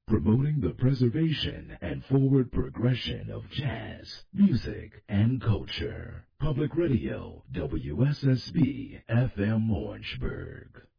promoting the preservation and forward progression of jazz, music, and culture. Public Radio, WSSB FM Orangeburg.